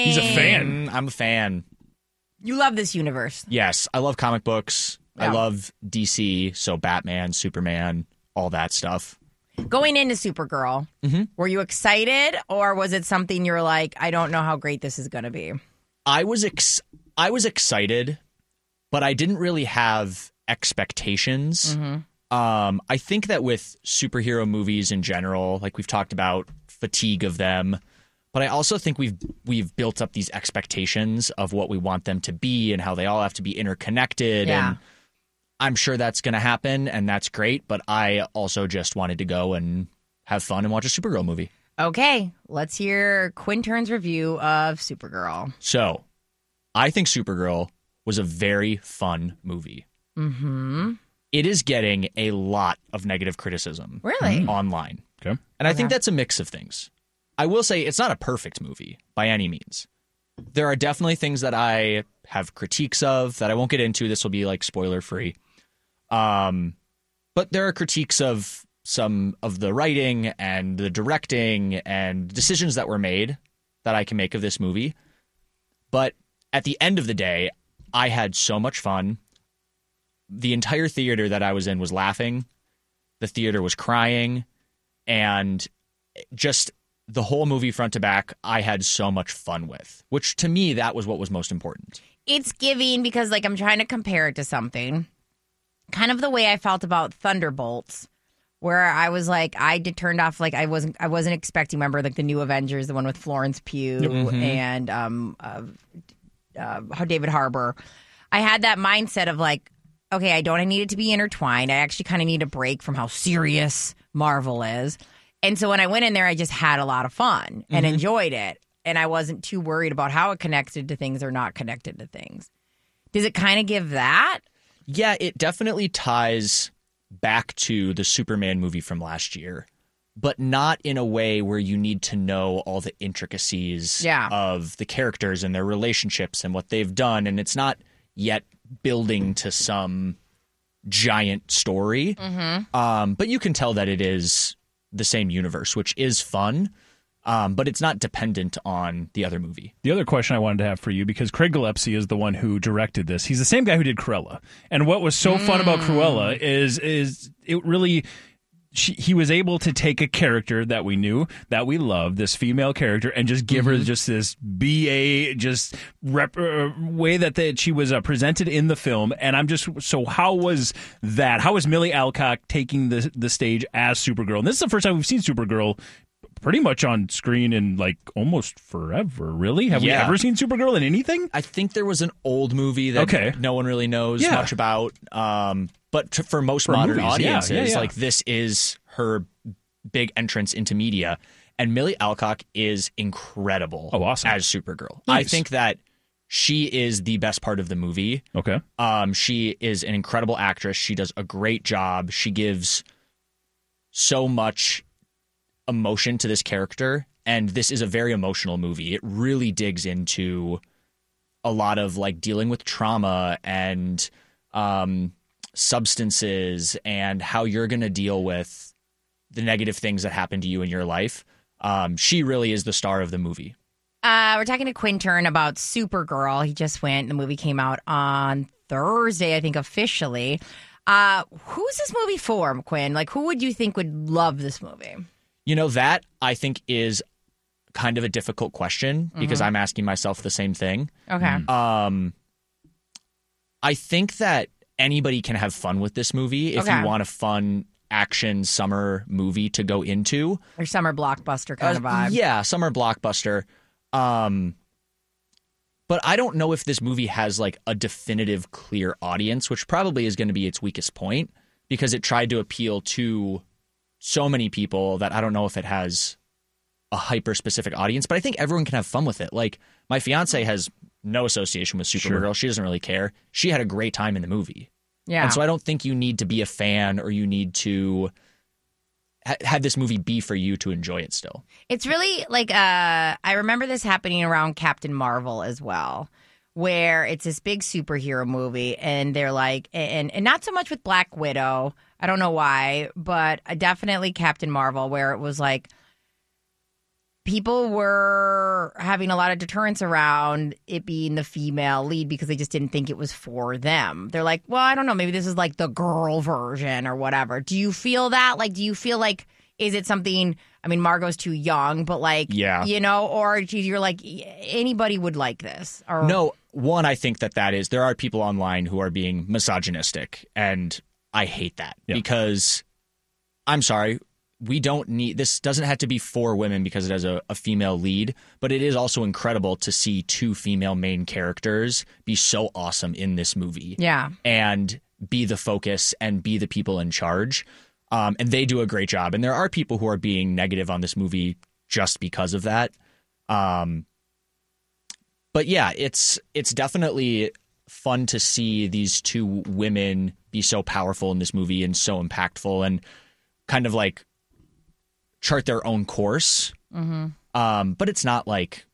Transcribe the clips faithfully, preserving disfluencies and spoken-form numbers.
Dang. He's a fan. I'm a fan. You love this universe. Yes, I love comic books. Yeah. I love D C, so Batman, Superman, all that stuff. Going into Supergirl, mm-hmm. were you excited, or was it something you were like, I don't know how great this is going to be? I was ex- I was excited, but I didn't really have expectations. Mm-hmm. Um, I think that with superhero movies in general, like we've talked about fatigue of them, but I also think we've we've built up these expectations of what we want them to be and how they all have to be interconnected. Yeah. And I'm sure that's going to happen, and that's great. But I also just wanted to go and have fun and watch a Supergirl movie. Okay, let's hear Quintern's review of Supergirl. So, I think Supergirl was a very fun movie. Mm-hmm. It is getting a lot of negative criticism Really? online. Okay. And I Okay. think that's a mix of things. I will say it's not a perfect movie by any means. There are definitely things that I have critiques of that I won't get into. This will be like spoiler free. Um, but there are critiques of some of the writing and the directing and decisions that were made that I can make of this movie. But at the end of the day, I had so much fun. The entire theater that I was in was laughing. The theater was crying. And just the whole movie front to back, I had so much fun with, which to me, that was what was most important. It's giving because, like, I'm trying to compare it to something. Kind of the way I felt about Thunderbolts, where I was like, I did turned off, like, I wasn't, I wasn't expecting. Remember, like the new Avengers, the one with Florence Pugh Mm-hmm. and um, uh, uh, David Harbour. I had that mindset of like, okay, I don't need it to be intertwined. I actually kind of need a break from how serious Marvel is. And so when I went in there, I just had a lot of fun and Mm-hmm. enjoyed it. And I wasn't too worried about how it connected to things or not connected to things. Does it kind of give that? Yeah, it definitely ties back to the Superman movie from last year, but not in a way where you need to know all the intricacies Yeah. of the characters and their relationships and what they've done. And it's not yet building to some giant story. Mm-hmm. Um, but you can tell that it is the same universe, which is fun. Um, but it's not dependent on the other movie. The other question I wanted to have for you, because Craig Gillespie is the one who directed this. He's the same guy who did Cruella. And what was so mm. fun about Cruella is is it really... She, he was able to take a character that we knew, that we loved, this female character, and just give mm-hmm. her just this B A just rep, uh, way that, that she was uh, presented in the film. And I'm just, so how was that? How was Millie Alcock taking the the stage as Supergirl? And this is the first time we've seen Supergirl pretty much on screen in like almost forever, really? Have yeah. we ever seen Supergirl in anything? I think there was an old movie that okay. no one really knows yeah. much about. Um, but to, for most for modern movies, audiences, yeah, yeah, yeah. like this is her big entrance into media. And Millie Alcock is incredible oh, awesome. as Supergirl. Nice. I think that she is the best part of the movie. Okay. Um, she is an incredible actress. She does a great job. She gives so much emotion to this character, and this is a very emotional movie. It really digs into a lot of like dealing with trauma and um, substances and how you're going to deal with the negative things that happen to you in your life. Um, she really is the star of the movie. Uh, we're talking to Quintern about Supergirl. He just went. The movie came out on Thursday, I think, officially. Uh, who's this movie for, Quinn? Like, who would you think would love this movie? You know, that I think is kind of a difficult question because mm-hmm. I'm asking myself the same thing. Okay. Um, I think that anybody can have fun with this movie if okay. you want a fun action summer movie to go into. Or summer blockbuster kind uh, of vibe. Yeah, summer blockbuster. Um, but I don't know if this movie has like a definitive, clear audience, which probably is going to be its weakest point because it tried to appeal to so many people that I don't know if it has a hyper-specific audience, but I think everyone can have fun with it. Like, my fiance has no association with Supergirl. Sure. She doesn't really care. She had a great time in the movie. Yeah. And so I don't think you need to be a fan or you need to ha- have this movie be for you to enjoy it still. It's really like, uh, I remember this happening around Captain Marvel as well, where it's this big superhero movie and they're like, and, and not so much with Black Widow, I don't know why, but definitely Captain Marvel, where it was like, people were having a lot of deterrence around it being the female lead because they just didn't think it was for them. They're like, well, I don't know, maybe this is like the girl version or whatever. Do you feel that? Like, do you feel like, is it something, I mean, Margot's too young, but like, yeah. you know, or you're like, anybody would like this? Or No, one, I think that that is, there are people online who are being misogynistic, and I hate that yeah. because, I'm sorry, we don't need, this doesn't have to be for women because it has a, a female lead, but it is also incredible to see two female main characters be so awesome in this movie. Yeah. And be the focus and be the people in charge. Um, and they do a great job. And there are people who are being negative on this movie just because of that. Um, but yeah, it's it's definitely fun to see these two women be so powerful in this movie and so impactful and kind of like chart their own course. Mm-hmm. Um, but it's not like,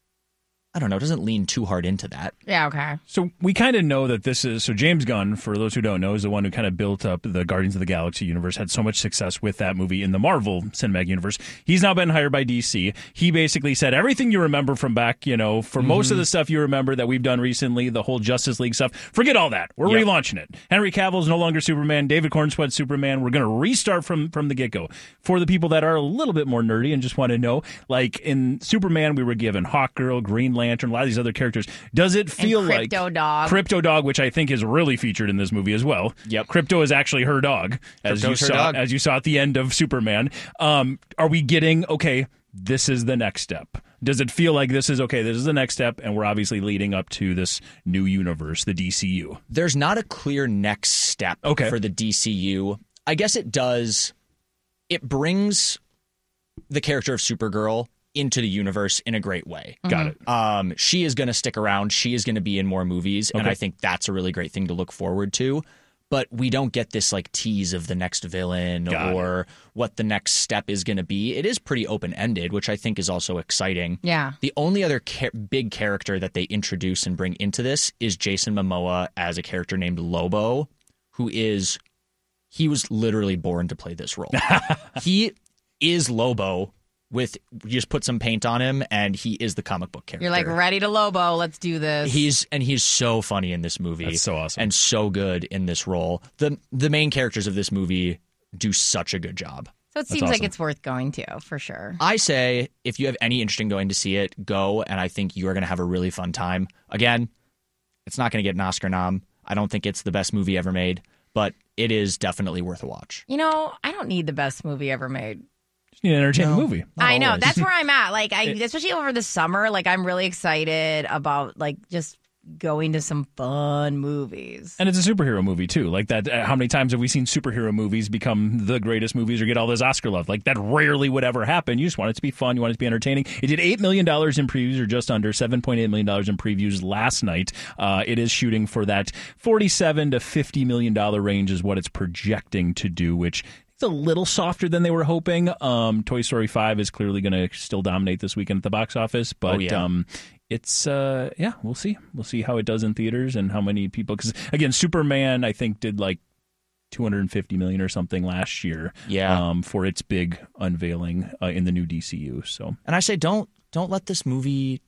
I don't know, it doesn't lean too hard into that. Yeah, okay. So we kind of know that this is, so James Gunn, for those who don't know, is the one who kind of built up the Guardians of the Galaxy universe, had so much success with that movie in the Marvel Cinematic Universe. He's now been hired by D C. He basically said everything you remember from back, you know, for mm-hmm. most of the stuff you remember that we've done recently, the whole Justice League stuff, forget all that. We're yep. relaunching it. Henry Cavill's no longer Superman. David Cornsweat's Superman. We're going to restart from, from the get-go. For the people that are a little bit more nerdy and just want to know, like in Superman, we were given Hawkgirl, Green Lantern, a lot of these other characters. Does it feel and Crypto like Dog. Crypto Dog, which I think is really featured in this movie as well. Yep. Crypto is actually her dog, as Crypto's you her saw dog. as you saw at the end of Superman. Um, are we getting okay? This is the next step. Does it feel like this is okay? This is the next step, and we're obviously leading up to this new universe, the D C U. There's not a clear next step okay. for the D C U. I guess it does. It brings the character of Supergirl into the universe in a great way. Mm-hmm. Got it. Um, she is going to stick around. She is going to be in more movies, okay. and I think that's a really great thing to look forward to. But we don't get this like tease of the next villain Got or it. what the next step is going to be. It is pretty open-ended, which I think is also exciting. Yeah. The only other ca- big character that they introduce and bring into this is Jason Momoa as a character named Lobo, who is, he was literally born to play this role. He is Lobo. With you just put some paint on him, and he is the comic book character. You're like, ready to Lobo, let's do this. He's and he's so funny in this movie. That's so awesome. And so good in this role. The the main characters of this movie do such a good job. So it seems awesome. like it's worth going to, for sure. I say, if you have any interest in going to see it, go, and I think you are going to have a really fun time. Again, it's not going to get an Oscar nom. I don't think it's the best movie ever made, but it is definitely worth a watch. You know, I don't need the best movie ever made. Just need an entertaining No. movie. I know. always. That's where I'm at. Like, I especially over the summer, like, I'm really excited about, like, just going to some fun movies. And it's a superhero movie, too. Like that, uh, how many times have we seen superhero movies become the greatest movies or get all this Oscar love? Like, that rarely would ever happen. You just want it to be fun. You want it to be entertaining. It did eight million dollars in previews, or just under seven point eight million dollars in previews last night. Uh, it is shooting for that forty-seven to fifty million dollars range is what it's projecting to do, which it's a little softer than they were hoping. Um, Toy Story five is clearly going to still dominate this weekend at the box office, but Oh, yeah. um, it's uh, yeah, we'll see. We'll see how it does in theaters and how many people. Because again, Superman I think did like two hundred fifty million or something last year. Yeah. Um, for its big unveiling uh, in the new D C U. So And I say, don't don't let this movie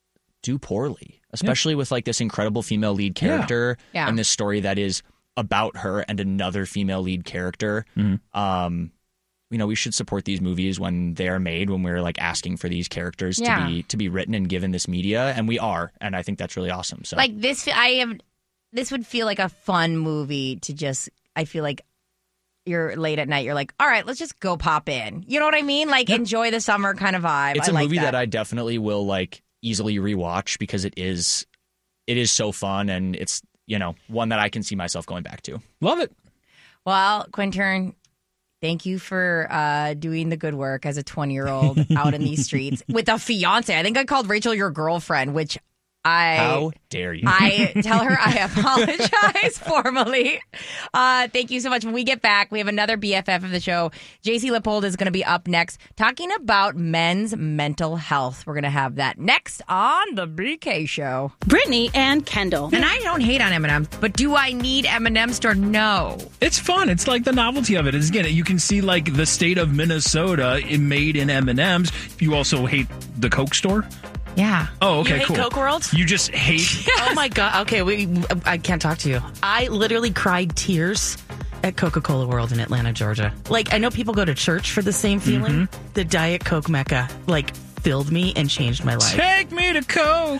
do poorly, especially with like this incredible female lead character Yeah. Yeah. and this story that is about her and another female lead character. Mm-hmm. Um, you know, we should support these movies when they are made, when we're like asking for these characters Yeah. to be to be written and given this media, and we are, and I think that's really awesome. So, Like, this, I have, this would feel like a fun movie to just, I feel like you're late at night, you're like, all right, let's just go pop in. You know what I mean? Like, Yep. enjoy the summer kind of vibe. it's I a like movie that. that I definitely will like easily rewatch because it is it is so fun, and it's, you know, one that I can see myself going back to. love it. Well, Quintern, thank you for uh, doing the good work as a twenty-year-old out in these streets with a fiance. I think I called Rachel your girlfriend, which I How dare you? I tell her I apologize formally. Uh, thank you so much. When we get back, we have another B F F of the show. J C Lippold is going to be up next talking about men's mental health. We're going to have that next on the B K Show. Brittany and Kendall. And I don't hate on M and M's, but do I need M and M's store? No. It's fun. It's like the novelty of it is, again, you can see like the state of Minnesota made in M and M's. You also hate the Coke store? Yeah. Oh, okay, You hate cool. Coke World? You just hate... Oh my God. Okay, we. I can't talk to you. I literally cried tears at Coca-Cola World in Atlanta, Georgia. Like, I know people go to church for the same feeling. Mm-hmm. The Diet Coke Mecca, like, filled me and changed my life. Take me to Coke.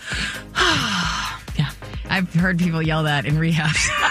Yeah. I've heard people yell that in rehab.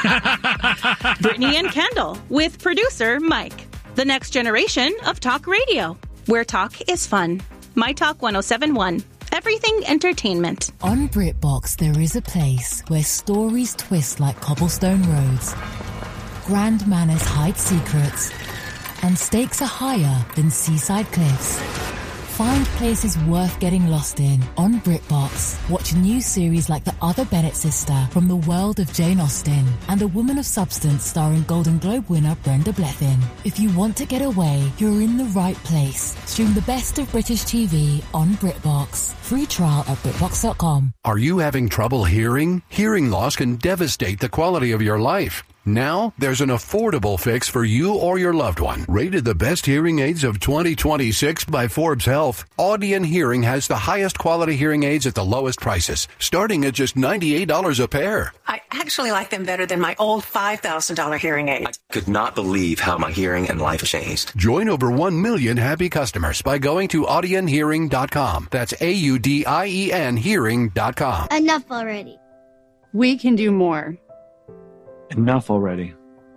Brittany and Kendall with producer Mike. The next generation of talk radio, where talk is fun. My Talk one oh seven point one. Everything entertainment. On BritBox, there is a place where stories twist like cobblestone roads, grand manners hide secrets, and stakes are higher than seaside cliffs. Find places worth getting lost in on BritBox. Watch new series like The Other Bennett Sister from the world of Jane Austen and A Woman of Substance starring Golden Globe winner Brenda Blethyn. If you want to get away, you're in the right place. Stream the best of British T V on BritBox. Free trial at BritBox dot com. Are you having trouble hearing? Hearing loss can devastate the quality of your life. Now, there's an affordable fix for you or your loved one. Rated the best hearing aids of twenty twenty-six by Forbes Health, Audion Hearing has the highest quality hearing aids at the lowest prices, starting at just ninety-eight dollars a pair. I actually like them better than my old five thousand dollars hearing aid. I could not believe how my hearing and life changed. Join over one million happy customers by going to audion hearing dot com. That's A U D I E N hearing dot com. Enough already. We can do more. Enough already.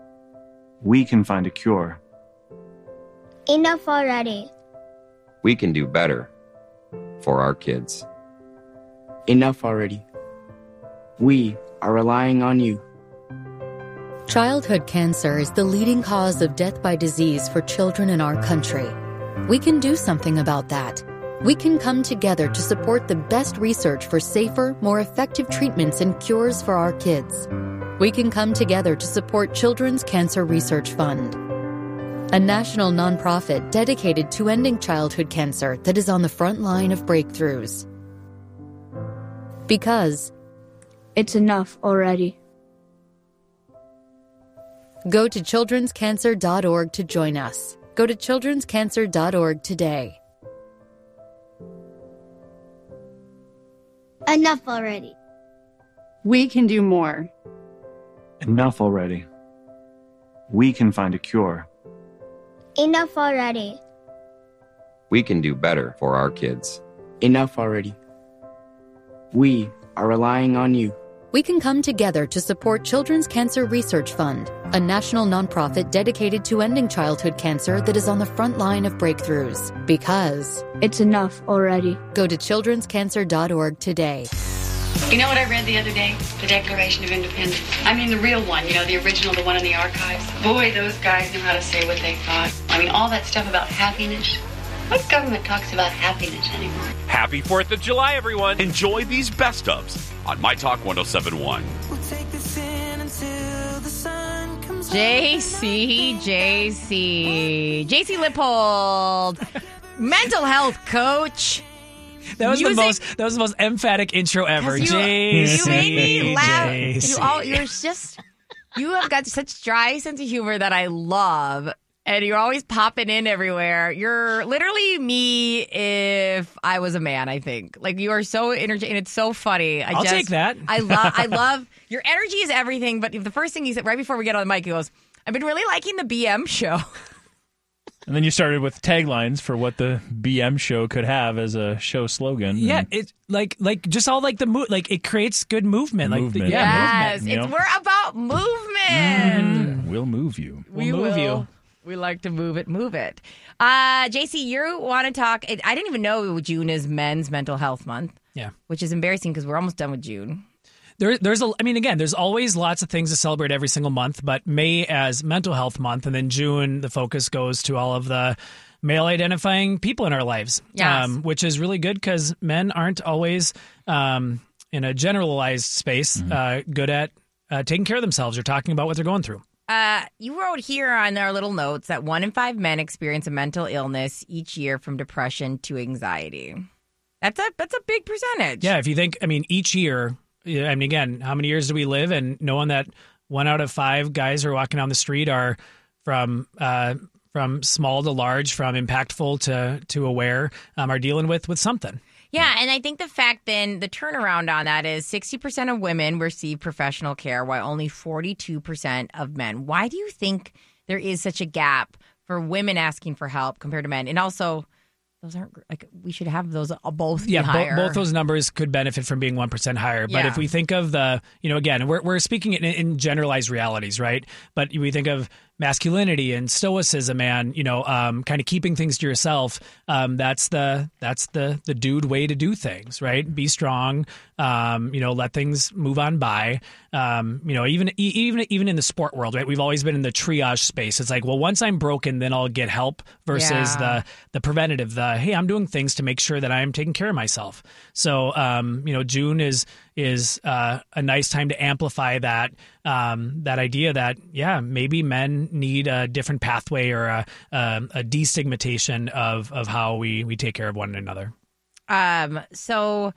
We can find a cure. Enough already. We can do better for our kids. Enough already. We are relying on you. Childhood cancer is the leading cause of death by disease for children in our country. We can do something about that. We can come together to support the best research for safer, more effective treatments and cures for our kids. We can come together to support Children's Cancer Research Fund, a national nonprofit dedicated to ending childhood cancer that is on the front line of breakthroughs. Because it's enough already. Go to children's cancer dot org to join us. Go to children's cancer dot org today. Enough already. We can do more. Enough already. We can find a cure. Enough already. We can do better for our kids. Enough already. We are relying on you. We can come together to support Children's Cancer Research Fund, a national nonprofit dedicated to ending childhood cancer that is on the front line of breakthroughs. Because it's enough already. Go to children's cancer dot org today. You know what I read the other day? The Declaration of Independence. I mean the real one, you know, the original, the one in the archives. Boy, those guys knew how to say what they thought. I mean, all that stuff about happiness. What government talks about happiness anymore? Happy fourth of July, everyone. Enjoy these best ofs on My Talk one oh seven point one. J C, J C, J C Lippold, mental health coach. That was Music. the most. That was the most emphatic intro ever. You, J C, you made me laugh. J C. You all, you're just. You have got such dry sense of humor that I love, and you're always popping in everywhere. You're literally me if I was a man. I think like you are so entertaining. It's so funny. I I'll just, take that. I love. I love your energy is everything. But the first thing he said right before we get on the mic, he goes, "I've been really liking the B M show." And then you started with taglines for what the B M show could have as a show slogan. Yeah, and it like like just all like the mo- like it creates good movement. Like Movement. The, yeah, yes, movement. it's we're about movement. Mm, we'll move you. We We'll move will. you. We like to move it, move it. Uh, J C, you want to talk? I didn't even know June is Men's Mental Health Month. Yeah, which is embarrassing because we're almost done with June. There, there's a. I mean, again, there's always lots of things to celebrate every single month. But May as Mental Health Month, and then June, the focus goes to all of the male-identifying people in our lives. Yes. Um, which is really good because men aren't always. Um, in a generalized space, mm-hmm. uh, good at uh, taking care of themselves or talking about what they're going through. Uh, you wrote here on our little notes that one in five men experience a mental illness each year, from depression to anxiety. That's a that's a big percentage. Yeah, if you think, I mean, each year, I mean, again, how many years do we live? And knowing that one out of five guys who are walking down the street are from uh, from small to large, from impactful to to aware, um, are dealing with with something. Yeah, and I think the fact then, the turnaround on that is sixty percent of women receive professional care, while only forty-two percent of men. Why do you think there is such a gap for women asking for help compared to men? And also, those aren't, like, we should have those both be yeah, higher. Bo- both those numbers could benefit from being one percent higher. But Yeah. if we think of the, you know, again, we're we're speaking in, in generalized realities, right? But we think of masculinity and stoicism and, you know, um, kind of keeping things to yourself. Um, that's the that's the the dude way to do things, right? Be strong, um, you know, let things move on by. Um, you know, even even even in the sport world, right? We've always been in the triage space. It's like, well, once I'm broken, then I'll get help versus Yeah. the the preventative, the hey, I'm doing things to make sure that I'm taking care of myself. So, um, you know, June is is uh, a nice time to amplify that um, that idea that, yeah, maybe men need a different pathway or a, a, a destigmatization of of how we, we take care of one another. Um, so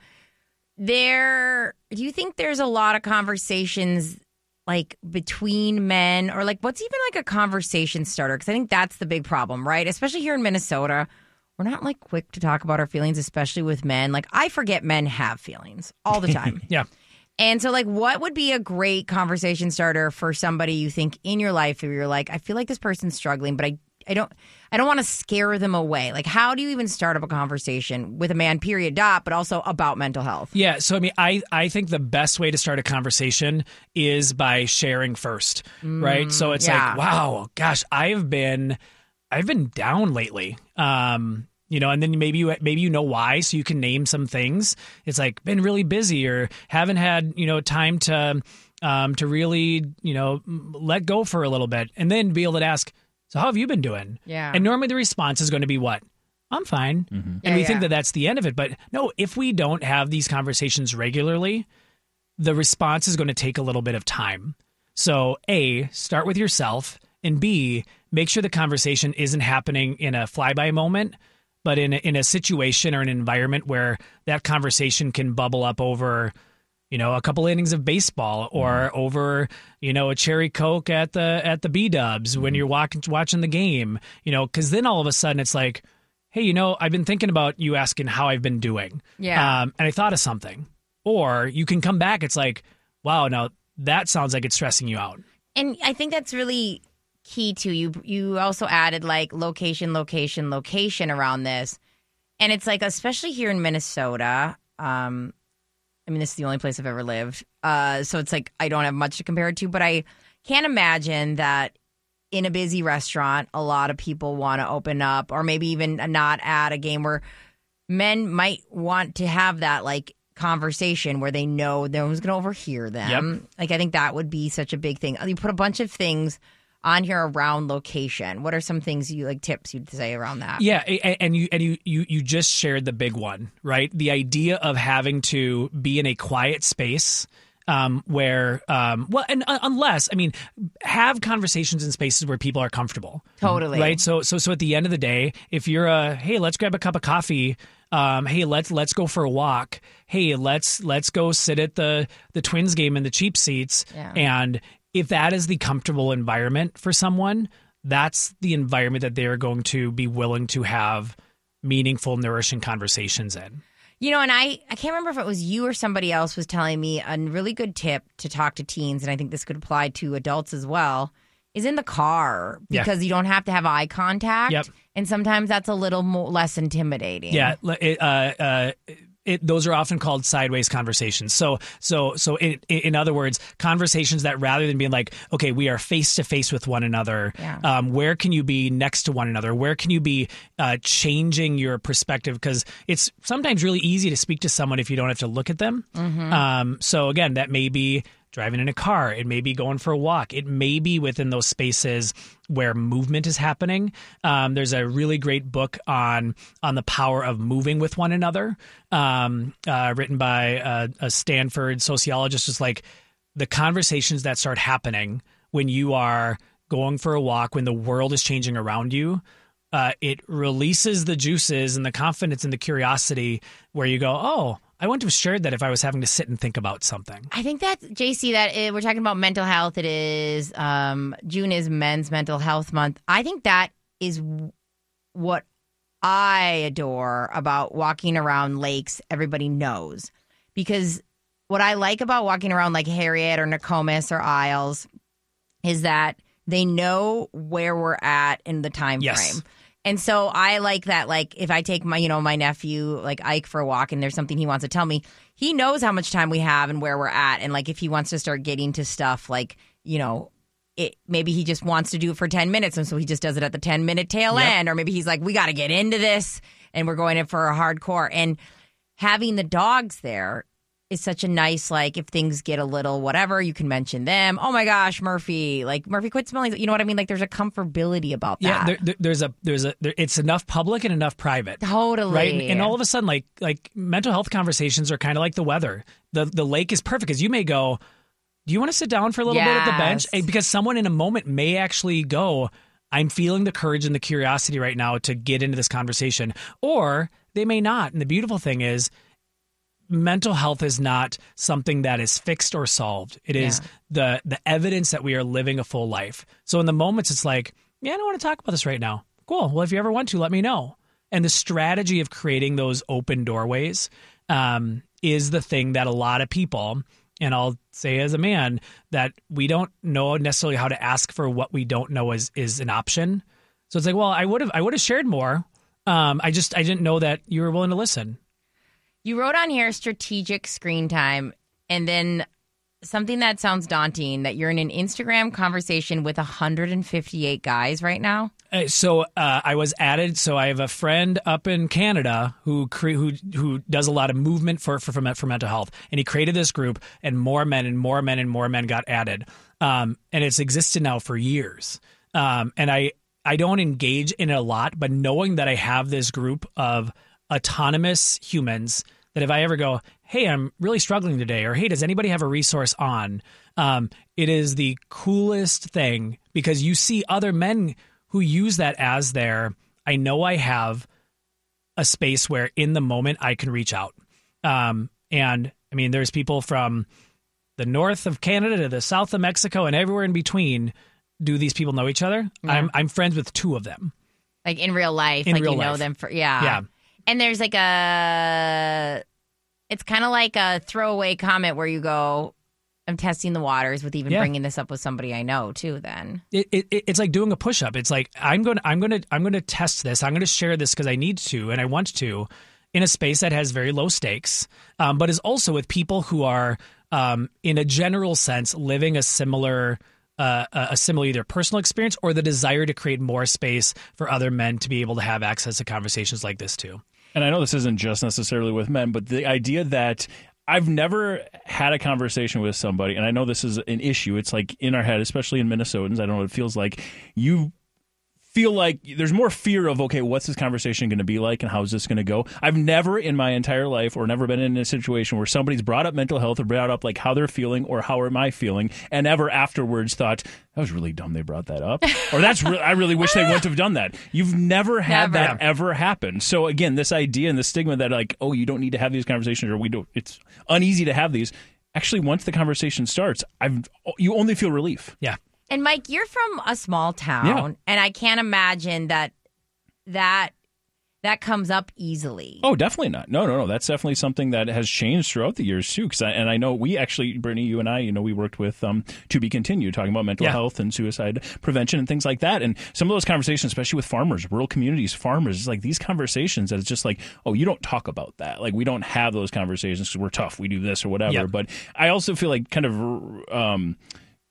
there, do you think there's a lot of conversations like between men, or like what's even like a conversation starter? Because I think that's the big problem, right? Especially here in Minnesota. We're not like quick to talk about our feelings, especially with men. Like, I forget men have feelings all the time. Yeah. And so, like, what would be a great conversation starter for somebody you think in your life, if you're like, I feel like this person's struggling, but I, I don't, I don't want to scare them away. Like, how do you even start up a conversation with a man, period, dot, but also about mental health? Yeah. So, I mean, I, I think the best way to start a conversation is by sharing first, right? So it's yeah. like, wow, gosh, I've been, I've been down lately. Um, you know, and then maybe you maybe you know why, so you can name some things. It's like, been really busy, or haven't had, you know, time to um, to really, you know, let go for a little bit, and then be able to ask, so how have you been doing? Yeah. And normally the response is going to be what? I'm fine. Mm-hmm. And Yeah, we yeah. think that that's the end of it. But no, if we don't have these conversations regularly, the response is going to take a little bit of time. So A, start with yourself, and B, make sure the conversation isn't happening in a flyby moment, but in a, in a situation or an environment where that conversation can bubble up over, you know, a couple innings of baseball, or mm-hmm. over, you know, a cherry Coke at the at the B-dubs mm-hmm. when you're walking watching the game, you know, because then all of a sudden it's like, hey, you know, I've been thinking about you asking how I've been doing. Yeah. Um, and I thought of something. Or you can come back, it's like, wow, now that sounds like it's stressing you out. And I think that's really key too. You you also added like location, location, location around this. And it's like, especially here in Minnesota, um, I mean, this is the only place I've ever lived. Uh, so it's like, I don't have much to compare it to, but I can't imagine that in a busy restaurant, a lot of people want to open up, or maybe even not at a game where men might want to have that like conversation where they know no one's going to overhear them. Yep. Like, I think that would be such a big thing. You put a bunch of things on here around location. What are some things you like tips you'd say around that? Yeah, and you and you you you just shared the big one, right? The idea of having to be in a quiet space um, where, um, well, and uh, unless, I mean, have conversations in spaces where people are comfortable. Totally. Right? So so so at the end of the day, if you're a, hey, let's grab a cup of coffee. Um, hey, let's let's go for a walk. Hey, let's let's go sit at the the Twins game in the cheap seats. Yeah. And if that is the comfortable environment for someone, that's the environment that they're going to be willing to have meaningful, nourishing conversations in. You know, and I, I can't remember if it was you or somebody else was telling me a really good tip to talk to teens, and I think this could apply to adults as well, is in the car, because Yeah. you don't have to have eye contact. Yep. And sometimes that's a little more less intimidating. Yeah, it, uh, uh, it, those are often called sideways conversations. So, so, so, in, in other words, conversations that rather than being like, okay, we are face to face with one another. Yeah. Um, where can you be next to one another? Where can you be uh, changing your perspective? Because it's sometimes really easy to speak to someone if you don't have to look at them. Mhm. Um, so again, that may be driving in a car. It may be going for a walk. It may be within those spaces where movement is happening. Um, there's a really great book on on the power of moving with one another, um, uh, written by a, a Stanford sociologist. It's like the conversations that start happening when you are going for a walk, when the world is changing around you. Uh, it releases the juices and the confidence and the curiosity where you go, oh, I wouldn't have shared that if I was having to sit and think about something. I think that, J C, that it, we're talking about mental health. It is, um, June is Men's Mental Health Month. I think that is w- what I adore about walking around lakes everybody knows. Because what I like about walking around like Harriet or Nokomis or Isles is that they know where we're at in the time Yes. frame. And so I like that, like, if I take my, you know, my nephew, like Ike, for a walk and there's something he wants to tell me, he knows how much time we have and where we're at. And, like, if he wants to start getting to stuff, like, you know, it maybe he just wants to do it for ten minutes. And so he just does it at the ten-minute tail Yep. end. Or maybe he's like, we got to get into this and we're going in for a hardcore. And having the dogs there is such a nice, like, if things get a little whatever, you can mention them. Oh my gosh, Murphy, like Murphy, quit smelling. You know what I mean? Like, there's a comfortability about that. Yeah, there, there, there's a there's a there, it's enough public and enough private. Totally. Right, and, and all of a sudden, like like mental health conversations are kind of like the weather. the The lake is perfect because you may go, do you want to sit down for a little bit at the bench? Yes. Because someone in a moment may actually go, I'm feeling the courage and the curiosity right now to get into this conversation, or they may not. And the beautiful thing is, mental health is not something that is fixed or solved. It is Yeah. the the evidence that we are living a full life. So in the moments, it's like, yeah, I don't want to talk about this right now. Cool. Well, if you ever want to, let me know. And the strategy of creating those open doorways um, is the thing that a lot of people, and I'll say as a man, that we don't know necessarily how to ask for what we don't know is is an option. So it's like, well, I would have I would have shared more. Um, I just I didn't know that you were willing to listen. You wrote on here strategic screen time, and then something that sounds daunting, that you're in an Instagram conversation with one hundred fifty-eight guys right now. Uh, So uh, I was added. So I have a friend up in Canada who cre- who who does a lot of movement for, for for for mental health, and he created this group, and more men and more men and more men got added, um, and it's existed now for years. Um, and I I don't engage in it a lot, but knowing that I have this group of autonomous humans, that if I ever go, hey, I'm really struggling today, or hey, does anybody have a resource on? Um, it is the coolest thing because you see other men who use that as their, I know I have a space where in the moment I can reach out. Um, and I mean, there's people from the north of Canada to the south of Mexico and everywhere in between. Do these people know each other? Yeah. I'm I'm friends with two of them. Like in real life, In like real you know life. them for, yeah. Yeah. And there's like a, it's kind of like a throwaway comment where you go, I'm testing the waters with even Yeah. bringing this up with somebody I know too then. It, it it's like doing a push up. It's like I'm going to I'm going to I'm going to test this. I'm going to share this because I need to and I want to, in a space that has very low stakes, um, but is also with people who are um, in a general sense living a similar uh, a similar either personal experience or the desire to create more space for other men to be able to have access to conversations like this too. And I know this isn't just necessarily with men, but the idea that I've never had a conversation with somebody, and I know this is an issue. It's like in our head, especially in Minnesotans. I don't know what it feels like. You feel like there's more fear of, okay, what's this conversation going to be like and how's this going to go? I've never in my entire life or never been in a situation where somebody's brought up mental health or brought up like how they're feeling or how am I feeling and ever afterwards thought, that was really dumb they brought that up. Or that's re- I really wish they wouldn't have done that. You've never had Never. that ever happen. So again, this idea and the stigma that like, oh, you don't need to have these conversations or we don't, it's uneasy to have these. Actually, once the conversation starts, I've you only feel relief. Yeah. And Mike, you're from a small town, Yeah. and I can't imagine that that that comes up easily. Oh, definitely not. No, no, no. That's definitely something that has changed throughout the years too. Cause I, and I know we actually, Brittany, you and I, you know, we worked with um, To Be Continued, talking about mental Yeah. health and suicide prevention and things like that. And some of those conversations, especially with farmers, rural communities, farmers, it's like these conversations that it's just like, oh, you don't talk about that. Like we don't have those conversations because we're tough. We do this or whatever. Yep. But I also feel like kind of um,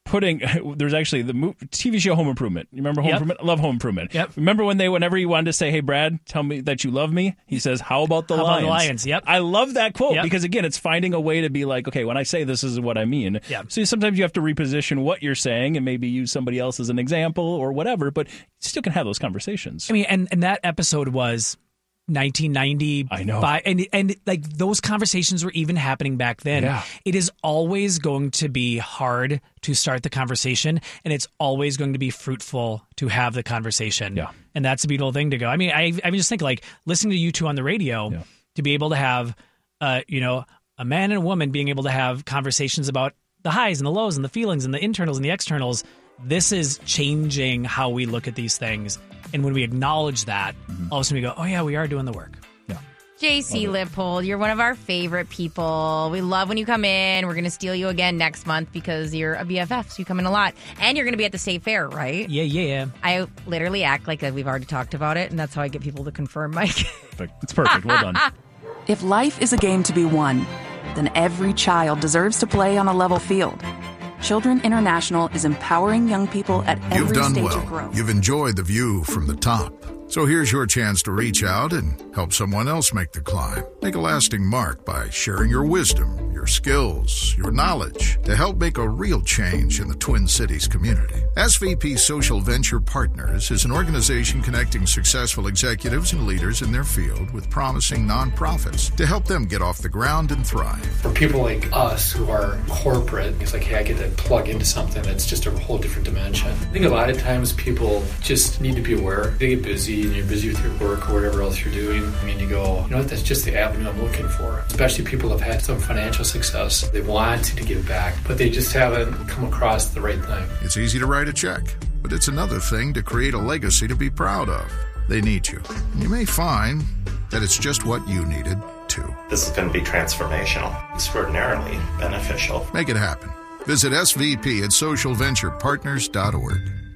putting there's actually the mo- T V show Home Improvement. You remember Home Yep. Improvement? I love Home Improvement. Yep. Remember when they whenever he wanted to say, "Hey Brad, tell me that you love me," he says, "How about the How about Lions?" the Lions? Yep. I love that quote Yep. because again, it's finding a way to be like, okay, when I say this is what I mean. Yep. So sometimes you have to reposition what you're saying and maybe use somebody else as an example or whatever, but you still can have those conversations. I mean, and, and that episode was nineteen ninety. I know. And, and like those conversations were even happening back then. Yeah. It is always going to be hard to start the conversation, and it's always going to be fruitful to have the conversation. Yeah. And that's a beautiful thing to go. I mean, I, I mean, just think like listening to you two on the radio, Yeah. to be able to have, uh, you know, a man and a woman being able to have conversations about the highs and the lows and the feelings and the internals and the externals. This is changing how we look at these things. And when we acknowledge that, all of a sudden we go, oh, yeah, we are doing the work. Yeah. J C Lippold, you're one of our favorite people. We love when you come in. We're going to steal you again next month because you're a B F F, so you come in a lot. And you're going to be at the State Fair, right? Yeah, yeah. I literally act like we've already talked about it, and that's how I get people to confirm, Mike. Perfect. It's perfect. Well done. If life is a game to be won, then every child deserves to play on a level field. Children International is empowering young people at every You've done stage well. of growth. You've enjoyed the view from the top. So here's your chance to reach out and help someone else make the climb. Make a lasting mark by sharing your wisdom, your skills, your knowledge to help make a real change in the Twin Cities community. S V P Social Venture Partners is an organization connecting successful executives and leaders in their field with promising nonprofits to help them get off the ground and thrive. For people like us who are corporate, it's like, hey, I get to plug into something that's just a whole different dimension. I think a lot of times people just need to be aware. They get busy and you're busy with your work or whatever else you're doing. I mean, you go, you know what, that's just the avenue I'm looking for. Especially people who have had some financial success. They want to give back, but they just haven't come across the right thing. It's easy to write a check, but it's another thing to create a legacy to be proud of. They need you. And you may find that it's just what you needed, too. This is going to be transformational, extraordinarily beneficial. Make it happen. Visit S V P at social venture partners dot org.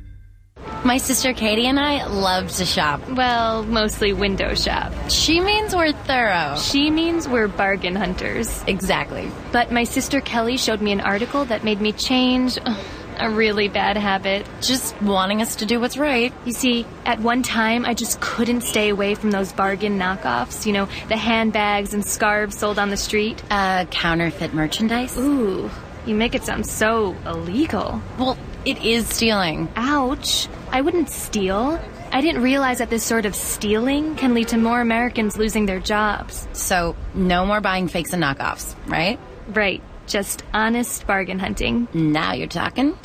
My sister Katie and I love to shop. Well, mostly window shop. She means we're thorough. She means we're bargain hunters. Exactly. But my sister Kelly showed me an article that made me change a really bad habit. Just wanting us to do what's right. You see, at one time, I just couldn't stay away from those bargain knockoffs. You know, the handbags and scarves sold on the street. Uh, counterfeit merchandise? Ooh, you make it sound so illegal. Well, it is stealing. Ouch. I wouldn't steal. I didn't realize that this sort of stealing can lead to more Americans losing their jobs. So, no more buying fakes and knockoffs, right? Right. Just honest bargain hunting. Now you're talking.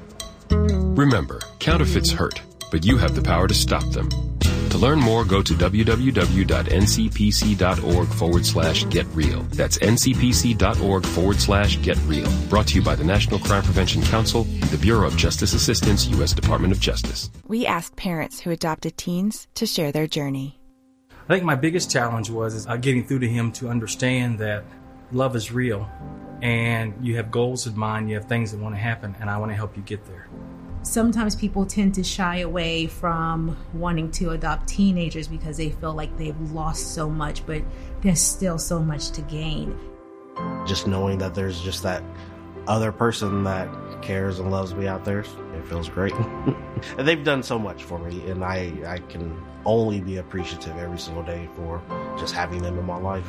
Remember, counterfeits hurt, but you have the power to stop them. To learn more, go to www.ncpc.org forward slash get real. That's ncpc.org forward slash get real. Brought to you by the National Crime Prevention Council and the Bureau of Justice Assistance, U S Department of Justice. We asked parents who adopted teens to share their journey. I think my biggest challenge was is, uh, getting through to him to understand that love is real and you have goals in mind, you have things that want to happen, and I want to help you get there. Sometimes people tend to shy away from wanting to adopt teenagers because they feel like they've lost so much, but there's still so much to gain. Just knowing that there's just that other person that cares and loves me out there, it feels great. And they've done so much for me, and I, I can only be appreciative every single day for just having them in my life.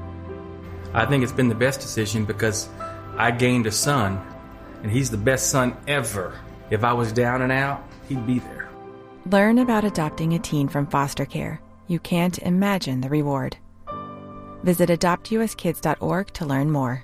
I think it's been the best decision because I gained a son, and he's the best son ever. If I was down and out, he'd be there. Learn about adopting a teen from foster care. You can't imagine the reward. Visit adopt u s kids dot org to learn more.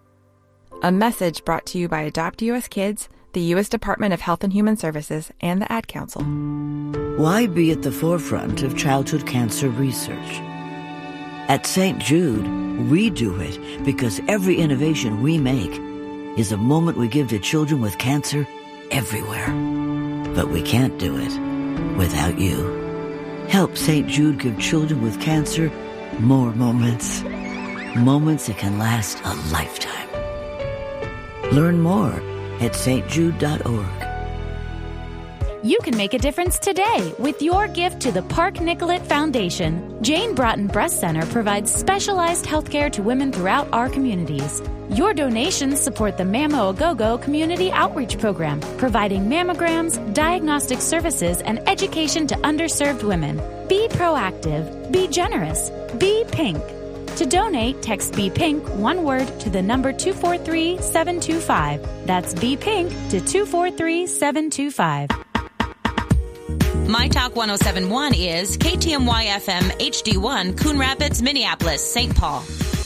A message brought to you by Adopt U S Kids, the U S Department of Health and Human Services, and the Ad Council. Why be at the forefront of childhood cancer research? At Saint Jude, we do it because every innovation we make is a moment we give to children with cancer everywhere. But we can't do it without you. Help Saint Jude give children with cancer more moments. Moments that can last a lifetime. Learn more at st jude dot org. You can make a difference today with your gift to the Park Nicollet Foundation. Jane Broughton Breast Center provides specialized health care to women throughout our communities. Your donations support the Mammo A Go-Go Community Outreach Program, providing mammograms, diagnostic services, and education to underserved women. Be proactive. Be generous. Be pink. To donate, text Be Pink, one word, to the number two four three, seven two five. That's Be Pink to two four three, seven two five. My Talk one oh seven point one is K T M Y F M H D one, Coon Rapids, Minneapolis, Saint Paul.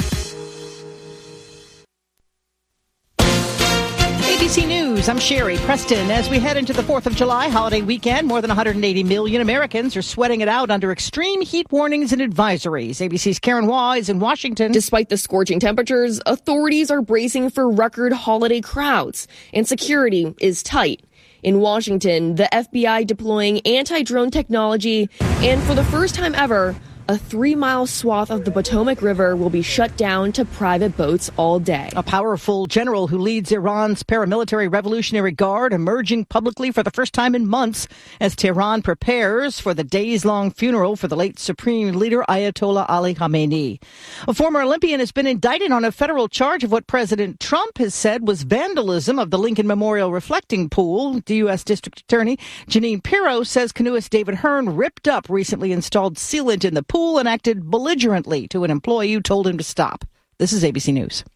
A B C News, I'm Sherry Preston. As we head into the fourth of July holiday weekend, more than one hundred eighty million Americans are sweating it out under extreme heat warnings and advisories. A B C's Karen Waugh is in Washington. Despite the scorching temperatures, authorities are bracing for record holiday crowds, and security is tight. In Washington, the F B I deploying anti-drone technology, and for the first time ever, a three-mile swath of the Potomac River will be shut down to private boats all day. A powerful general who leads Iran's paramilitary Revolutionary Guard emerging publicly for the first time in months as Tehran prepares for the days-long funeral for the late Supreme Leader Ayatollah Ali Khamenei. A former Olympian has been indicted on a federal charge of what President Trump has said was vandalism of the Lincoln Memorial reflecting pool. The U S District Attorney Janine Pirro says canoeist David Hearn ripped up recently installed sealant in the pool and acted belligerently to an employee who told him to stop. This is A B C News.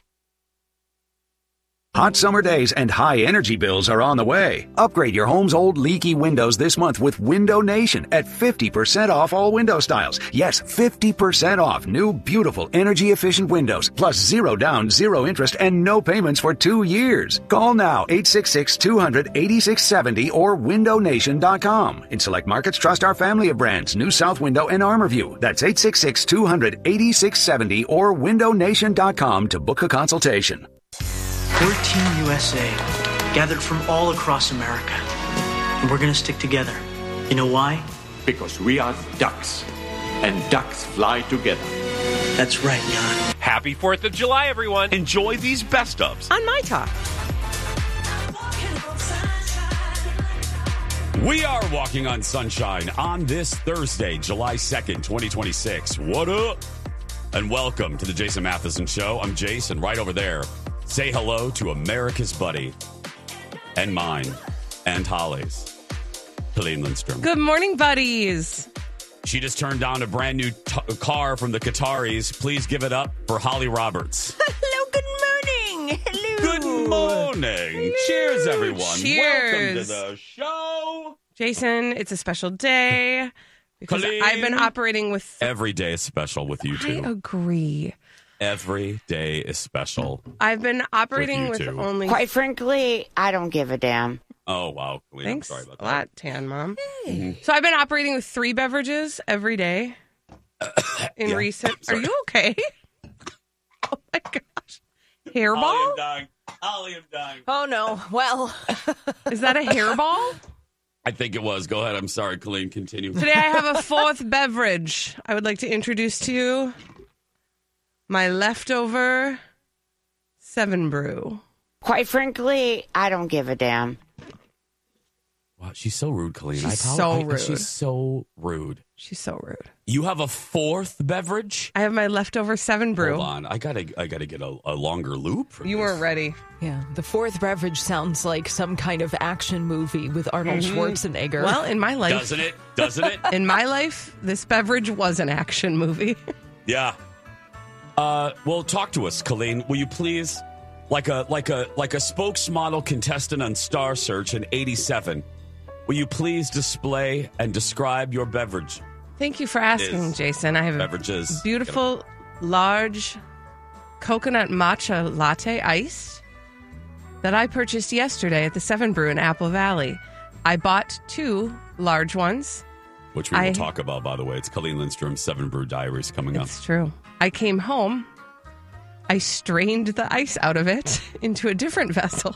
Hot summer days and high energy bills are on the way. Upgrade your home's old leaky windows this month with Window Nation at fifty percent off all window styles. Yes, fifty percent off new, beautiful, energy-efficient windows, plus zero down, zero interest, and no payments for two years. Call now, eight six six, two hundred, eighty-six seventy or window nation dot com. In select markets, trust our family of brands, New South Window and ArmorView. That's eight six six, two hundred, eighty-six seventy or window nation dot com to book a consultation. We're Team U S A, gathered from all across America. And we're going to stick together. You know why? Because we are ducks, and ducks fly together. That's right, Jan. Happy fourth of July, everyone. Enjoy these best ofs on My Talk. We are walking on sunshine on this Thursday, July second, twenty twenty-six. What up? And welcome to the Jason Matheson Show. I'm Jason, right over there. Say hello to America's buddy and mine and Holly's, Colleen Lindstrom. Good morning, buddies. She just turned down a brand new t- car from the Qataris. Please give it up for Holly Roberts. Hello, good morning. Hello. Good morning. Hello. Cheers, everyone. Cheers. Welcome to the show. Jason, it's a special day because Colleen. I've been operating with... Every day is special with you two. I agree. Every day is special. I've been operating with, with only... Quite frankly, I don't give a damn. Oh, wow. Colleen, Thanks I'm sorry about a that. lot, Tan Mom. Hey. Mm-hmm. So I've been operating with three beverages every day in yeah, recent... Are you okay? Oh, my gosh. Hairball? Holly, I'm dying. Holly, I'm dying. Oh, no. Well... Is that a hairball? I think it was. Go ahead. I'm sorry, Colleen. Continue. Today I have a fourth beverage I would like to introduce to you. My leftover Seven Brew. Quite frankly, I don't give a damn. Wow, she's so rude, Colleen. She's I so I, rude. She's so rude. She's so rude. You have a fourth beverage? I have my leftover Seven Brew. Hold on. I gotta I gotta get a, a longer loop. For you this. weren't ready. Yeah. The fourth beverage sounds like some kind of action movie with Arnold Mm-hmm. Schwarzenegger. Well, in my life. Doesn't it? Doesn't it? In my life, this beverage was an action movie. Yeah. Uh, well, talk to us, Colleen. Will you please, like a like a like a spokesmodel contestant on Star Search in eighty-seven, will you please display and describe your beverage? Thank you for asking, Is Jason. I have a beverages. beautiful, large coconut matcha latte iced that I purchased yesterday at the Seven Brew in Apple Valley. I bought two large ones. Which we will I, talk about, by the way. It's Colleen Lindstrom's Seven Brew Diaries coming up. It's true. I came home. I strained the ice out of it into a different vessel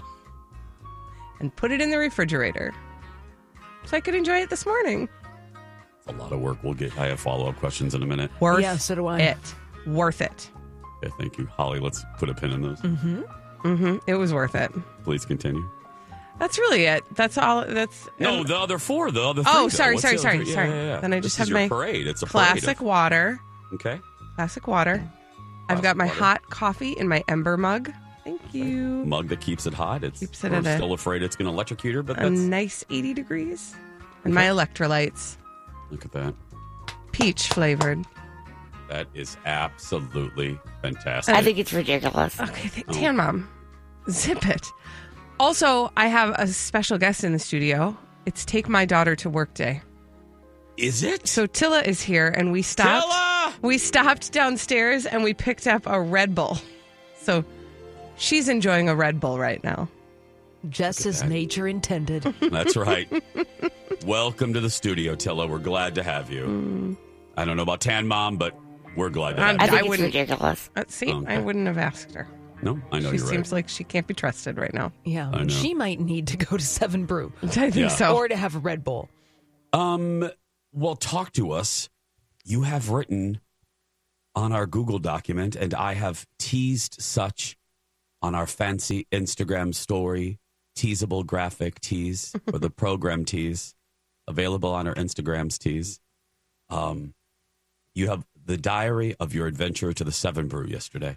and put it in the refrigerator so I could enjoy it this morning. A lot of work. We'll get. I have follow-up questions in a minute. Worth yeah, so do I. it. Worth it. Okay, thank you. Holly, let's put a pin in this. Mm-hmm. Mm-hmm. It was worth it. Please continue. That's really it. That's all. That's No, um, the other four. The other three. Oh, though. sorry, What's sorry, the other sorry, three? sorry. Yeah, yeah, yeah. Then I just this have is your my parade. It's a classic parade. water. Okay. Classic water. I've got my hot coffee in my Ember mug. Thank you. Mug that keeps it hot. It's Keeps it we're at a- still afraid it's going to electrocute her, but A that's nice eighty degrees. And my electrolytes. look at that. Peach flavored. That is absolutely fantastic. I think it's ridiculous. Okay, th- Oh. Tan Mom, zip it. Also, I have a special guest in the studio. It's Take My Daughter to Work Day. Is it? So Tilla is here, and we stopped. Tilla! We stopped downstairs, and we picked up a Red Bull. So she's enjoying a Red Bull right now. Just as nature intended. That's right. Welcome to the studio, Tilla. We're glad to have you. Mm. I don't know about Tan Mom, but we're glad to I, have I you. think it's wouldn't, ridiculous. Uh, see, Okay. I wouldn't have asked her. No, I know She you're seems right. like she can't be trusted right now. Yeah, I know. she might need to go to Seven Brew. I think Yeah. so. Or to have a Red Bull. Um, well, talk to us. You have written on our Google document, and I have teased such on our fancy Instagram story, teasable graphic tease, or the program tease, available on our Instagram's tease. Um, you have the diary of your adventure to the Seven Brew yesterday.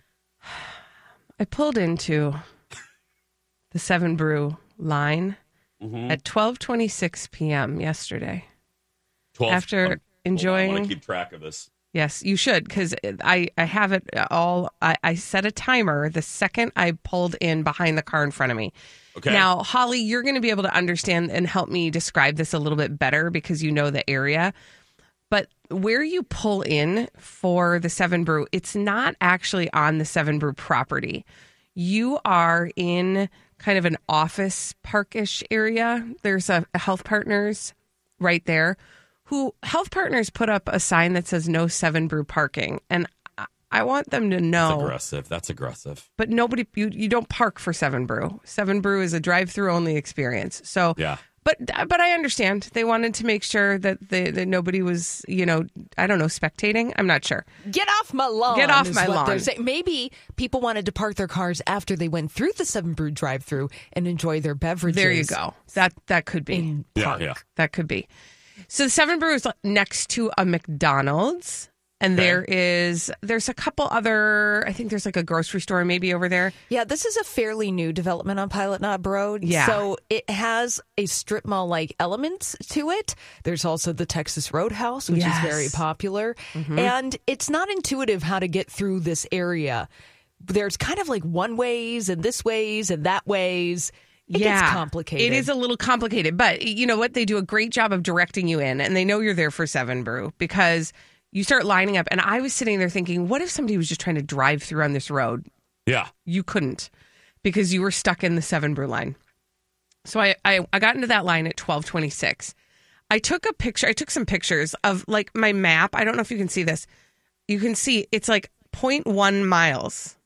I pulled into the Seven Brew line Mhm. at twelve twenty-six p.m. yesterday. twelve After um, hold on, enjoying- I want to keep track of this. Yes, you should, because I, I have it all. I, I set a timer the second I pulled in behind the car in front of me. Okay. Now, Holly, you're going to be able to understand and help me describe this a little bit better because you know the area. But where you pull in for the Seven Brew, it's not actually on the Seven Brew property. You are in kind of an office parkish area. There's a, a Health Partners right there. Who Health Partners put up a sign that says no Seven Brew parking, and I, I want them to That's know. aggressive. That's aggressive. But nobody, you you don't park for Seven Brew. Seven Brew is a drive-through only experience. So Yeah. But but I understand they wanted to make sure that the, that nobody was, you know, I don't know, spectating. I'm not sure. Get off my lawn. Get off is my what lawn. they're saying. Maybe people wanted to park their cars after they went through the Seven Brew drive-through and enjoy their beverages. There you go. That that could be. In Yeah, park. yeah. That could be. So the Seven Brew is next to a McDonald's. And Okay. there is, there's a couple other, I think there's like a grocery store maybe over there. Yeah, this is a fairly new development on Pilot Knob Road. Yeah. So it has a strip mall like elements to it. There's also the Texas Roadhouse, which Yes. is very popular. Mhm. And it's not intuitive how to get through this area. There's kind of like one ways and this ways and that ways. It gets complicated. It is a little complicated, but you know what? They do a great job of directing you in, and they know you're there for Seven Brew because you start lining up. And I was sitting there thinking, what if somebody was just trying to drive through on this road? Yeah. You couldn't because you were stuck in the Seven Brew line. So I, I, I got into that line at twelve twenty-six. I took a picture. I took some pictures of like my map. I don't know if you can see this. You can see it's like zero point one miles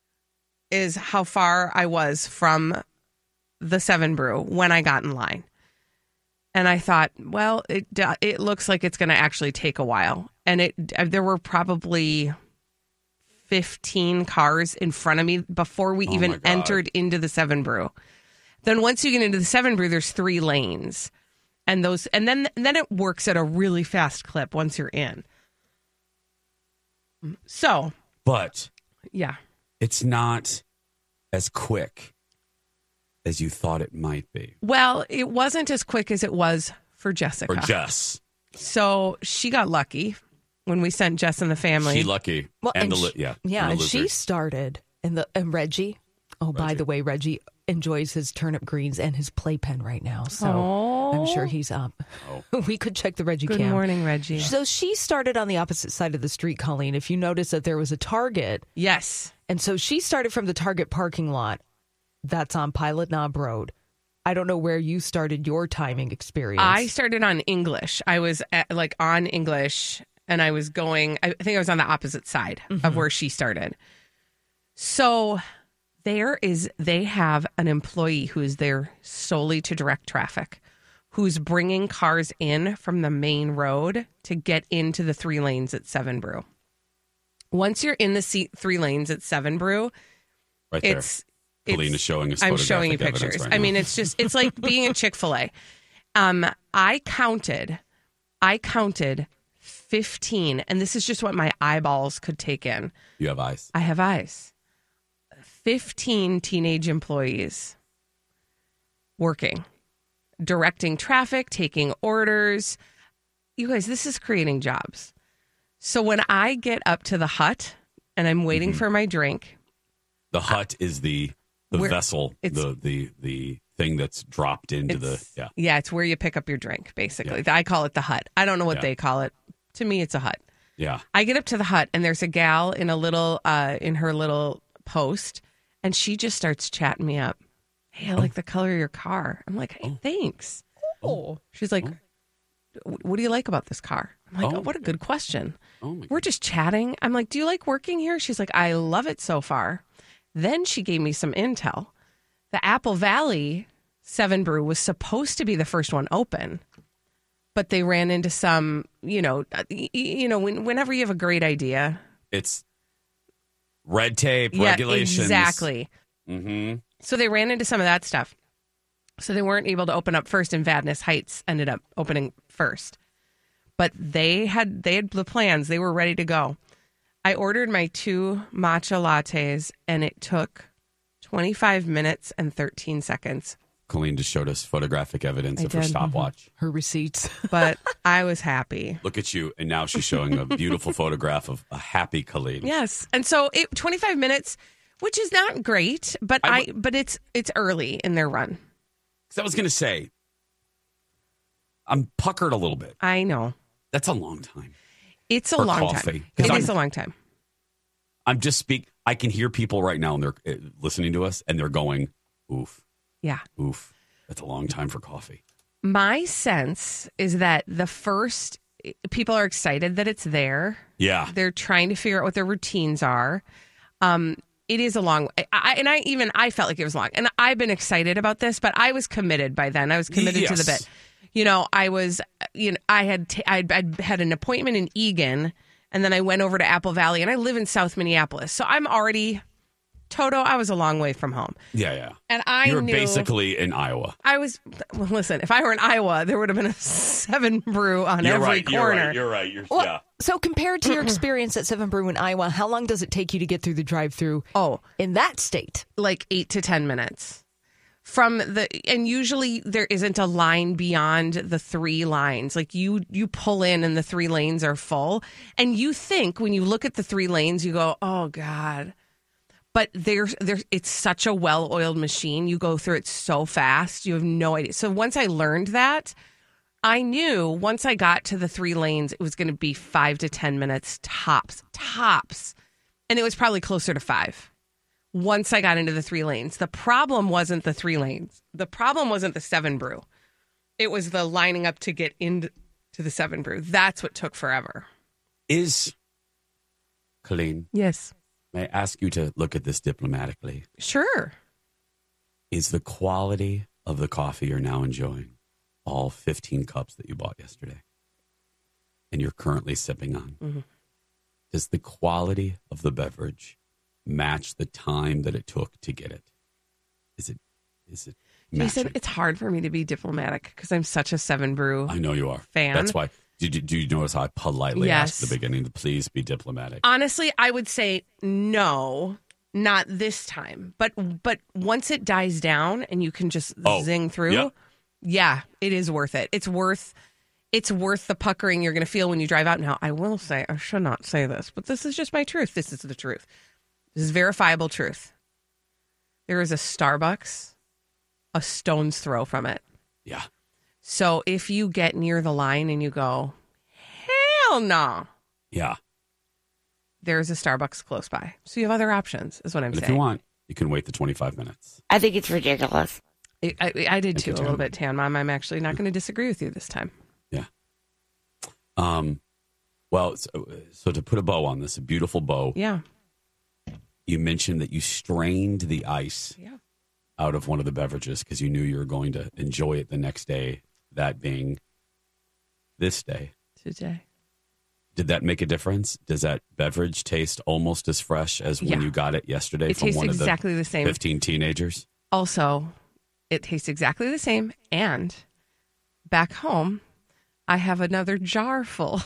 is how far I was from the Seven Brew when I got in line. And I thought, well, it it looks like it's going to actually take a while. And it there were probably fifteen cars in front of me before we Oh my even God. entered into the Seven Brew. Then once you get into the Seven Brew, there's three lanes. And those and then and then it works at a really fast clip once you're in. So, But yeah. it's not as quick as you thought it might be. Well, it wasn't as quick as it was for Jessica. Or Jess. So she got lucky when we sent Jess and the family. She lucky. Well, and, and the li- she- yeah. Yeah, and and the she lizard. started and the and Reggie. Oh, by the way, Reggie enjoys his turnip greens and his playpen right now. So Oh. I'm sure he's up. we could check the Reggie Good cam. morning, Reggie. So she started on the opposite side of the street, Colleen. If you notice that there was a Target. Yes. And so she started from the Target parking lot. That's on Pilot Knob Road. I don't know where you started your timing experience. I started on English. I was at, like on English and I was going, I think I was on the opposite side of where she started. So there is, they have an employee who is there solely to direct traffic, who's bringing cars in from the main road to get into the three lanes at Seven Brew. Once you're in the seat, three lanes at Seven Brew, Right there. it's Colleen is showing us. I'm showing you pictures. Right I now. mean, it's just it's like being at Chick-fil-A. Um, I counted, I counted fifteen, and this is just what my eyeballs could take in. You have eyes. I have eyes. fifteen teenage employees working, directing traffic, taking orders. You guys, this is creating jobs. So when I get up to the hut and I'm waiting mm-hmm. for my drink. The hut is the the Where, vessel, the the the thing that's dropped into the yeah. Yeah, it's where you pick up your drink, basically. Yeah. I call it the hut. I don't know what yeah. they call it. To me, it's a hut. Yeah. I get up to the hut and there's a gal in a little uh, in her little post, and she just starts chatting me up. Hey, I oh. like the color of your car. I'm like, hey, oh. thanks. Oh. She's like, oh. what do you like about this car? I'm like, oh, oh what a good question. Oh my We're just chatting. I'm like, do you like working here? She's like, I love it so far. Then she gave me some intel. The Apple Valley Seven Brew was supposed to be the first one open, but they ran into some, you know, you know, when, whenever you have a great idea, it's red tape, yeah, regulations. Exactly. Mm-hmm. So they ran into some of that stuff. So they weren't able to open up first, and Vadnais Heights ended up opening first. But they had they had the plans. They were ready to go. I ordered my two matcha lattes, and it took twenty-five minutes and thirteen seconds. Colleen just showed us photographic evidence I of her did. stopwatch. Her receipts. But I was happy. Look at you. And now she's showing a beautiful photograph of a happy Colleen. Yes. And so it, twenty-five minutes, which is not great, but I, I but it's it's early in their run. Because I was going to say, I'm puckered a little bit. I know. That's a long time. It's a for long coffee. time. It I'm, is a long time. I'm just speak. I can hear people right now, and they're uh, listening to us, and they're going, "Oof, yeah, oof." That's a long time for coffee. My sense is that the first people are excited that it's there. Yeah, they're trying to figure out what their routines are. Um, it is a long, I, and I even I felt like it was long, and I've been excited about this, but I was committed by then. I was committed yes. to the bit. You know, I was, you know, I had, t- I'd, I'd had an appointment in Eagan, and then I went over to Apple Valley, and I live in South Minneapolis. So I'm already, Toto, I was a long way from home. Yeah, yeah. And I You're knew. basically in Iowa. I was, well, listen, if I were in Iowa, there would have been a Seven Brew on you're every right, corner. You're right, you're right. You're, well, yeah. So compared to your experience at Seven Brew in Iowa, how long does it take you to get through the drive-thru oh, in that state? Like eight to ten minutes. From the, and usually there isn't a line beyond the three lines. Like you, you pull in and the three lanes are full. And you think when you look at the three lanes, you go, oh God. But there's, there's, it's such a well-oiled machine. You go through it so fast. You have no idea. So once I learned that, I knew once I got to the three lanes, it was going to be five to ten minutes tops, tops. And it was probably closer to five. Once I got into the three lanes. The problem wasn't the three lanes. The problem wasn't the Seven Brew. It was the lining up to get into the Seven Brew. That's what took forever. Is, Colleen? Yes. May I ask you to look at this diplomatically? Sure. Is the quality of the coffee you're now enjoying all fifteen cups that you bought yesterday and you're currently sipping on? Mm-hmm. Does the quality of the beverage match the time that it took to get it? Is it is it matching? Jason, it's hard for me to be diplomatic because I'm such a Seven Brew I know you are. fan. That's why. Do, do, do you notice how I politely yes. asked at the beginning to please be diplomatic? Honestly, I would say no, not this time. But but once it dies down and you can just oh, zing through, yep. yeah, it is worth it. It's worth It's worth the puckering you're going to feel when you drive out. Now, I will say, I should not say this, but this is just my truth. This is the truth. This is verifiable truth. There is a Starbucks a stone's throw from it. Yeah. So if you get near the line and you go, hell no. Yeah. There's a Starbucks close by. So you have other options, is what I'm and saying. If you want, you can wait the twenty-five minutes. I think it's ridiculous. I, I, I did Thank too, you, a little bit, Tan Mom. I'm actually not going to disagree with you this time. Yeah. Um. Well, so, so to put a bow on this, a beautiful bow. Yeah. You mentioned that you strained the ice yeah. out of one of the beverages because you knew you were going to enjoy it the next day, that being this day. Today. Did that make a difference? Does that beverage taste almost as fresh as when Yeah. you got it yesterday It from tastes one exactly of the, the same. fifteen teenagers? Also, it tastes exactly the same. And back home, I have another jar full.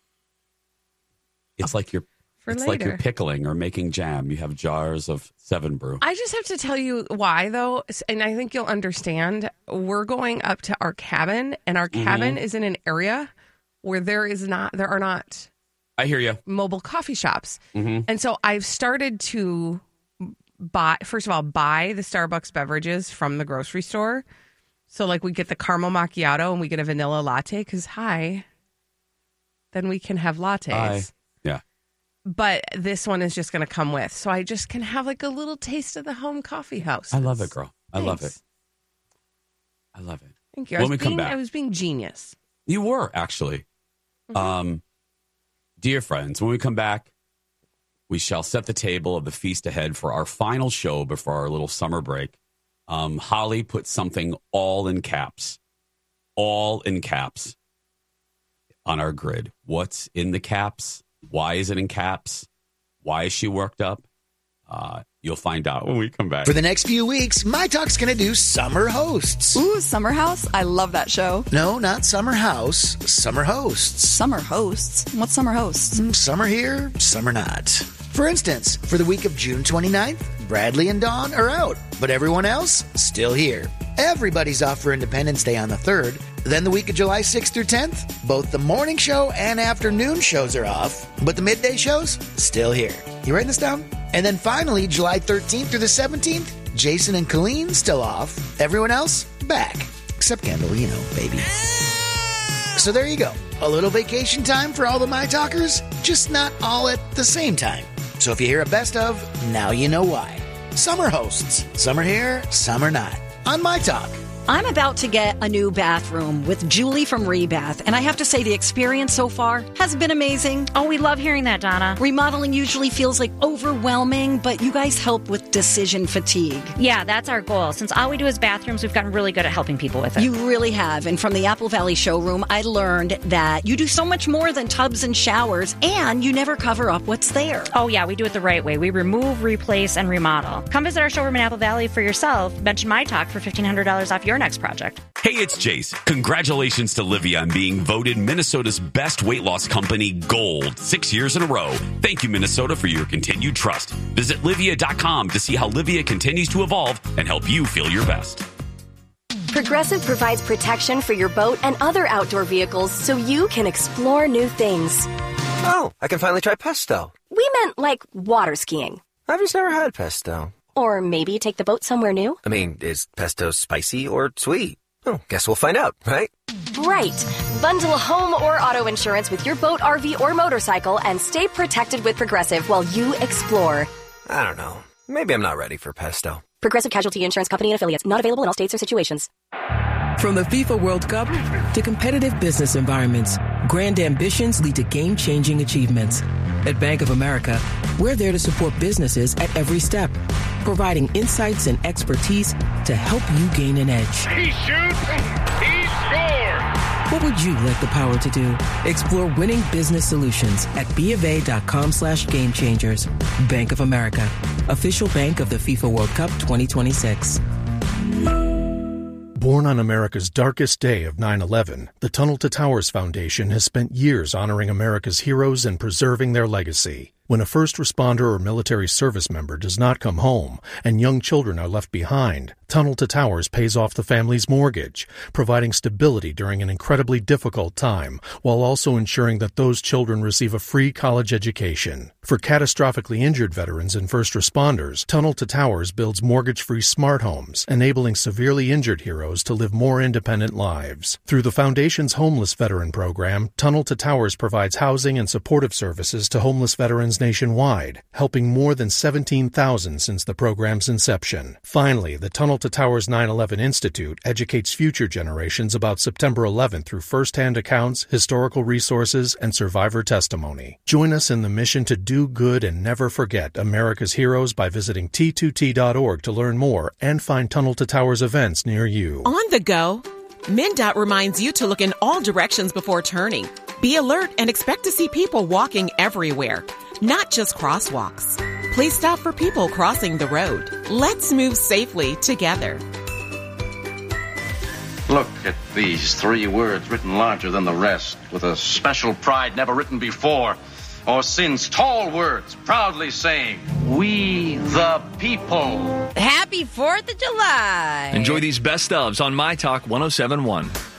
It's like you're For it's like you're later. pickling or making jam. You have jars of Seven Brew. I just have to tell you why, though, and I think you'll understand. We're going up to our cabin, and our cabin Mhm. is in an area where there is not, there are not I hear you. mobile coffee shops, Mhm. and so I've started to buy. First of all, buy the Starbucks beverages from the grocery store. So, like, we get the caramel macchiato and we get a vanilla latte. Because hi, then we can have lattes. Hi. Yeah. But this one is just going to come with. So I just can have like a little taste of the home coffee house. I love it, girl. I love it. Thanks. I love it. Thank you. I When was we come being, back. I was being genius. You were, actually. Um, dear friends, when we come back, we shall set the table of the feast ahead for our final show before our little summer break. Um, Holly put something all in caps, all in caps on our grid. What's in the caps? Why is it in caps? Why is she worked up? Uh, you'll find out when we come back. For the next few weeks, My Talk's going to do Summer Hosts. Ooh, Summer House? I love that show. No, not Summer House. Summer Hosts. Summer Hosts? What's Summer Hosts? Summer here, summer not. For instance, for the week of June twenty-ninth, Bradley and Dawn are out, but everyone else still here. Everybody's off for Independence Day on the third. Then the week of July sixth through tenth, both the morning show and afternoon shows are off, but the midday shows still here. You writing this down? And then finally, July thirteenth through the seventeenth, Jason and Colleen still off. Everyone else back. Except Kendall, you know, baby. So there you go. A little vacation time for all the My Talkers, just not all at the same time. So if you hear a best of, now you know why. Summer Hosts. Summer here, summer not. On My Talk. I'm about to get a new bathroom with Julie from Rebath, and I have to say the experience so far has been amazing. Oh, we love hearing that, Donna. Remodeling usually feels like overwhelming, but you guys help with decision fatigue. Yeah, that's our goal. Since all we do is bathrooms, we've gotten really good at helping people with it. You really have, and from the Apple Valley showroom, I learned that you do so much more than tubs and showers, and you never cover up what's there. Oh, yeah, we do it the right way. We remove, replace, and remodel. Come visit our showroom in Apple Valley for yourself. Mention My Talk for fifteen hundred dollars off your next project. Hey, it's Jace. Congratulations to Livia on being voted Minnesota's best weight loss company gold six years in a row. Thank you, Minnesota, for your continued trust. Visit Livia dot com to see how Livia continues to evolve and help you feel your best. Progressive provides protection for your boat and other outdoor vehicles so you can explore new things. Oh, I can finally try pesto. We meant like water skiing. I've just never had pesto. Or maybe take the boat somewhere new. I mean, is pesto spicy or sweet? Oh, guess we'll find out, right? Right. Bundle home or auto insurance with your boat, R V, or motorcycle and stay protected with Progressive while you explore. I don't know. Maybe I'm not ready for pesto. Progressive Casualty Insurance Company and Affiliates. Not available in all states or situations. From the FIFA World Cup to competitive business environments, grand ambitions lead to game-changing achievements. At Bank of America, we're there to support businesses at every step, providing insights and expertise to help you gain an edge. He shoots, he scores! What would you like the power to do? Explore winning business solutions at BofA.com slash game changers. Bank of America, official bank of the FIFA World Cup twenty twenty-six. Born on America's darkest day of nine eleven, the Tunnel to Towers Foundation has spent years honoring America's heroes and preserving their legacy. When a first responder or military service member does not come home and young children are left behind, Tunnel to Towers pays off the family's mortgage, providing stability during an incredibly difficult time, while also ensuring that those children receive a free college education. For catastrophically injured veterans and first responders, Tunnel to Towers builds mortgage-free smart homes, enabling severely injured heroes to live more independent lives. Through the Foundation's Homeless Veteran Program, Tunnel to Towers provides housing and supportive services to homeless veterans nationwide, helping more than seventeen thousand since the program's inception. Finally, the Tunnel to Towers nine eleven Institute educates future generations about September eleventh through first-hand accounts, historical resources, and survivor testimony. Join us in the mission to do good and never forget America's heroes by visiting T two T dot org to learn more and find Tunnel to Towers events near you. On the go, MnDOT reminds you to look in all directions before turning. Be alert and expect to see people walking everywhere, not just crosswalks. Please stop for people crossing the road. Let's move safely together. Look at these three words written larger than the rest, with a special pride never written before or since. Tall words proudly saying, "We the people." Happy fourth of July. Enjoy these best ofs on My Talk one oh seven point one.